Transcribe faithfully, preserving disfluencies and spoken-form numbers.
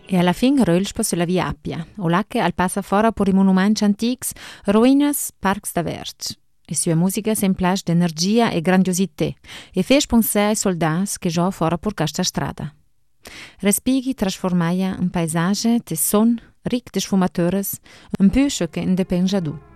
E alla fin rölspa sulla via Appia, o lacche al passa fora por i monumenti antics, ruinas, parcs da verds. E sua musica semplage d'energia e grandiosità, e fes pensare ai soldats che già fora por questa strada. Respighi trasformaia un paesage de son, ric de sfumatures, un püsce che independe già du.